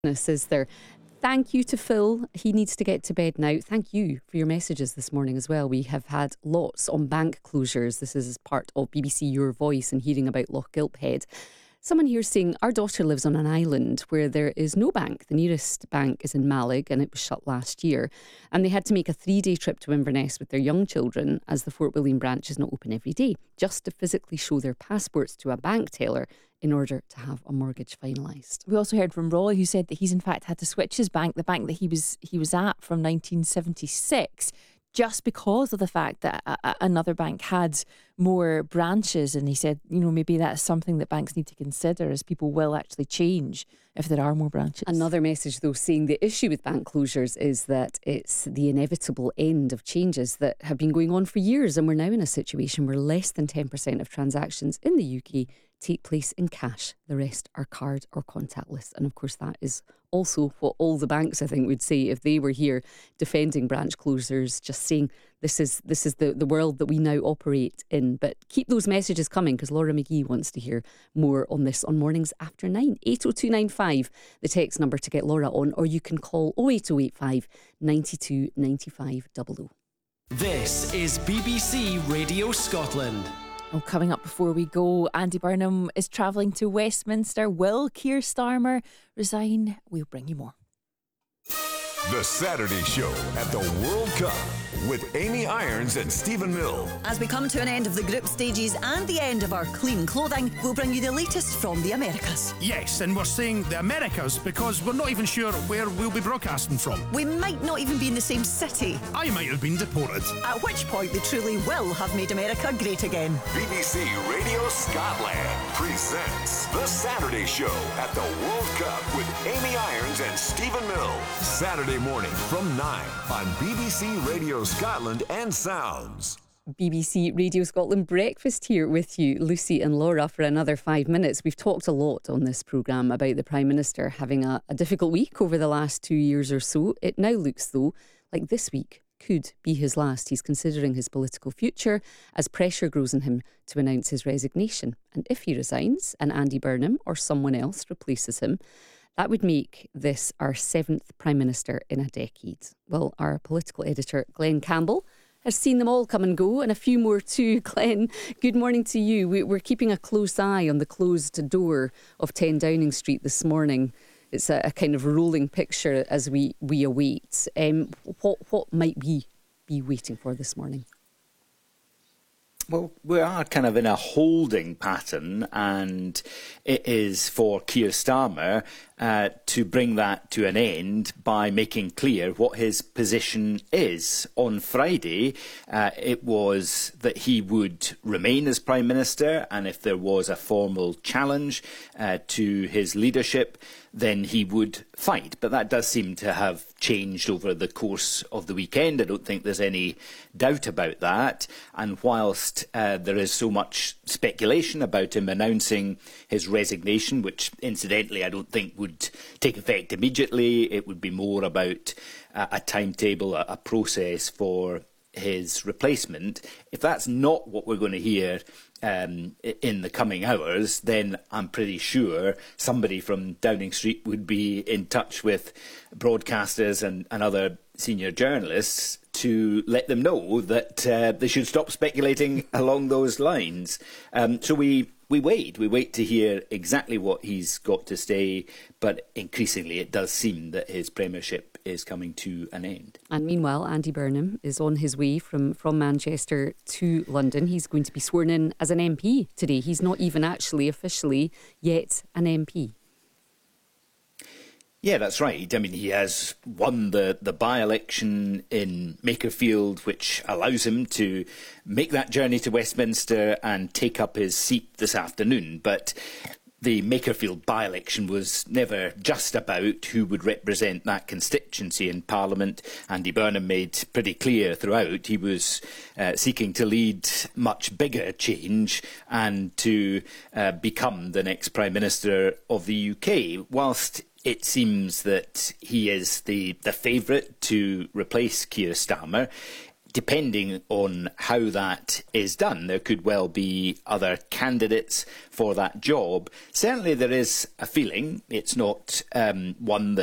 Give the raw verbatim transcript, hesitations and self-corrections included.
Is there? Thank you to Phil. He needs to get to bed now. Thank you for your messages this morning as well. We have had lots on bank closures. This is part of B B C Your Voice and hearing about Loch Gilphead. Someone here saying our daughter lives on an island where there is no bank. The nearest bank is in Malig and it was shut last year. And they had to make a three-day trip to Inverness with their young children as the Fort William branch is not open every day, just to physically show their passports to a bank teller in order to have a mortgage finalised. We also heard from Roy, who said that he's in fact had to switch his bank, the bank that he was he was at from nineteen seventy-six, just because of the fact that a, a, another bank had more branches. And he said, you know, maybe that's something that banks need to consider as people will actually change if there are more branches. Another message, though, saying the issue with bank closures is that it's the inevitable end of changes that have been going on for years. And we're now in a situation where less than ten percent of transactions in the U K take place in cash. The rest are card or contactless. And of course, that is also what all the banks, I think, would say if they were here defending branch closures, just saying this is this is the, the world that we now operate in. But keep those messages coming because Laura McGee wants to hear more on this on mornings after nine. eight oh two nine five, the text number to get Laura on, or you can call oh eight oh eight five, nine two nine five double oh. This is B B C Radio Scotland. Oh, coming up before we go, Andy Burnham is travelling to Westminster. Will Keir Starmer resign? We'll bring you more. The Saturday Show at the World Cup with Amy Irons and Stephen Mill. As we come to an end of the group stages and the end of our clean clothing, we'll bring you the latest from the Americas. Yes, and we're saying the Americas because we're not even sure where we'll be broadcasting from. We might not even be in the same city. I might have been deported. At which point they truly will have made America great again. B B C Radio Scotland presents The Saturday Show at the World Cup with Amy Irons and Stephen Mill. Saturday morning from nine on B B C Radio Scotland and Sounds. B B C Radio Scotland breakfast here with you, Lucy and Laura, for another five minutes. We've talked a lot on this programme about the Prime Minister having a, a difficult week over the last two years or so. It now looks, though, like this week could be his last. He's considering his political future as pressure grows on him to announce his resignation. And if he resigns and Andy Burnham or someone else replaces him, that would make this our seventh Prime Minister in a decade. Well, our political editor, Glenn Campbell, has seen them all come and go, and a few more too. Glenn, good morning to you. We're keeping a close eye on the closed door of ten Downing Street this morning. It's a, a kind of rolling picture as we, we await. Um, what, what might we be waiting for this morning? Well, we are kind of in a holding pattern, and it is for Keir Starmer uh, to bring that to an end by making clear what his position is. On Friday, uh, it was that he would remain as Prime Minister, and if there was a formal challenge uh, to his leadership, then he would fight. But that does seem to have changed over the course of the weekend. I don't think there's any doubt about that. And whilst uh, there is so much speculation about him announcing his resignation, which incidentally I don't think would take effect immediately, it would be more about uh, a timetable, a, a process for his replacement. If that's not what we're going to hear Um, in the coming hours, then I'm pretty sure somebody from Downing Street would be in touch with broadcasters and, and other senior journalists to let them know that uh, they should stop speculating along those lines. Um, so we, we wait. We wait to hear exactly what he's got to say, but increasingly it does seem that his premiership is coming to an end. And meanwhile, Andy Burnham is on his way from, from Manchester to London. He's going to be sworn in as an M P today. He's not even actually officially yet an M P. Yeah, that's right. I mean, he has won the, the by-election in Makerfield, which allows him to make that journey to Westminster and take up his seat this afternoon. But the Makerfield by-election was never just about who would represent that constituency in Parliament. Andy Burnham made pretty clear throughout he was uh, seeking to lead much bigger change and to uh, become the next Prime Minister of the U K, whilst it seems that he is the, the favourite to replace Keir Starmer. depending on how that is done, there could well be other candidates for that job. Certainly there is a feeling, it's not um, one that